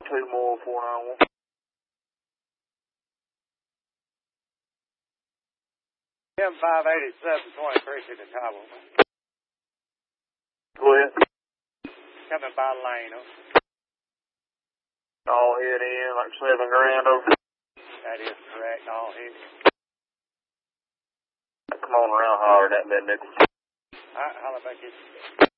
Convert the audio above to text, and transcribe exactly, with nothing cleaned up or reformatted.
Two more, four nine one. M five eighty-seven twenty-three to the Cabo. Go ahead. Coming by lane. All hit in, like seven grand over. That is correct, all hit. Come on around, holler that bed, nigga. Alright, holler back in.